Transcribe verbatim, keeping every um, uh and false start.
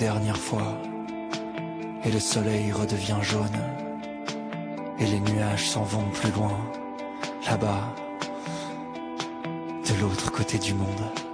dernière fois, et le soleil redevient jaune, et les nuages s'en vont plus loin, là-bas, de l'autre côté du monde.